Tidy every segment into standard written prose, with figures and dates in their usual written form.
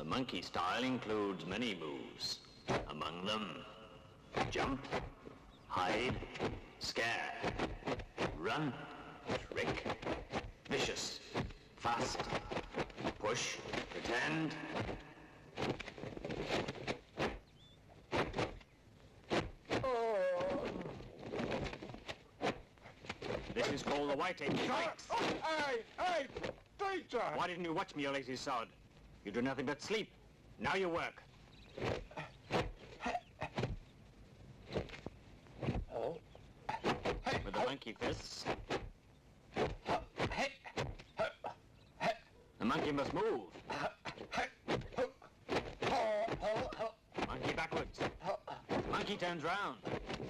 monkey style includes many moves. Among them, jump, hide, scare, run, trick, vicious, fast, push, pretend. This is called the white-tape strikes. Hey, teacher! Why didn't you watch me, you lazy sod? You do nothing but sleep. Now you work. With the monkey fists. The monkey must move. Monkey backwards. Monkey turns round.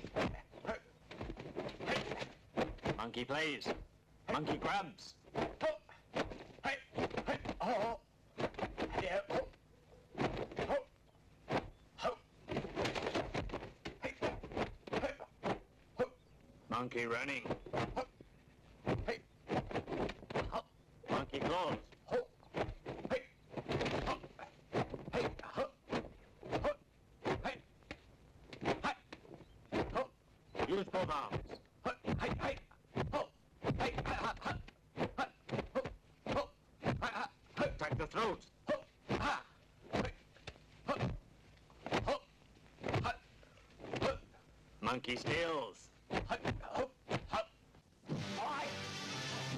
Monkey plays. Monkey grabs. Monkey running. Monkey claws. Use both arms. Attack the throat. Monkey steals.